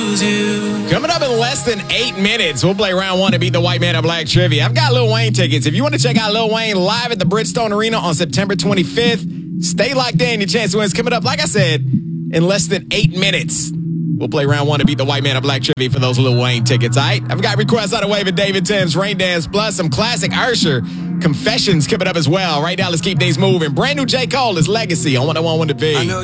Coming up in less than 8 minutes, we'll play round one to beat the white man of black trivia. I've got Lil Wayne tickets. If you want to check out Lil Wayne live at the Bridgestone Arena on September 25th, stay locked in. Your chance to win is coming up, like I said, in less than 8 minutes. We'll play round one to beat the white man of black trivia for those Lil Wayne tickets, all right? I've got requests on the way for David Timms, Rain Dance, plus some classic Usher confessions coming up as well. Right now, let's keep things moving. Brand new J. Cole is Legacy on 101.1 The Big.